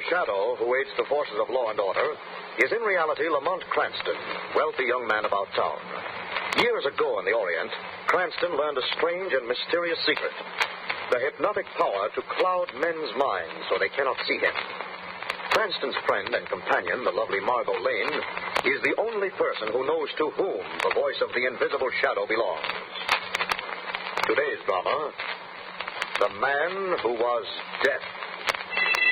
shadow who aids the forces of law and order is in reality Lamont Cranston, wealthy young man about town. Years ago in the Orient, Cranston learned a strange and mysterious secret: the hypnotic power to cloud men's minds so they cannot see him. Cranston's friend and companion, the lovely Margot Lane, is the only person who knows to whom the voice of the invisible shadow belongs. Today's drama, The Man Who Was Deaf.